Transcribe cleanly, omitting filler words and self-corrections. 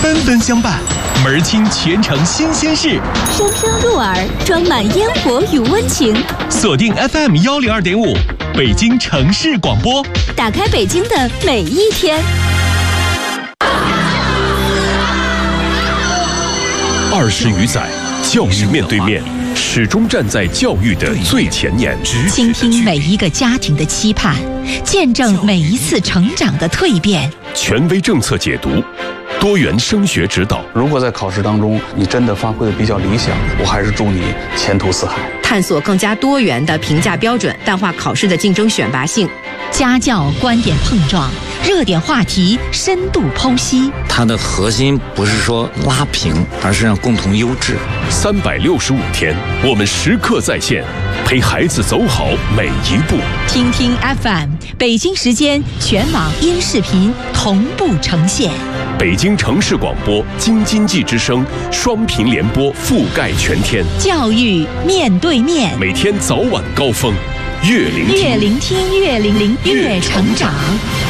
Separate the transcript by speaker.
Speaker 1: 纷纷相伴，门儿清全城新鲜事，
Speaker 2: 声声入耳，装满烟火与温情。
Speaker 1: 锁定 FM102.5，北京城市广播，
Speaker 2: 打开北京的每一天。
Speaker 3: 20余载，教育面对面，始终站在教育的最前沿，
Speaker 4: 倾听每一个家庭的期盼，见证每一次成长的蜕变。
Speaker 3: 权威政策解读，多元升学指导。
Speaker 5: 如果在考试当中你真的发挥的比较理想，我还是祝你前途似海。
Speaker 6: 探索更加多元的评价标准，淡化考试的竞争选拔性。
Speaker 4: 家教观点碰撞，热点话题深度剖析。
Speaker 7: 它的核心不是说拉平，而是让共同优质。
Speaker 3: 365天，我们时刻在线，陪孩子走好每一步。
Speaker 4: 听听 FM， 北京时间全网音视频同步呈现。
Speaker 3: 北京城市广播、京津冀之声双频联播覆盖全天。
Speaker 4: 教育面对面，
Speaker 3: 每天早晚高峰，越聆听
Speaker 4: 越成长。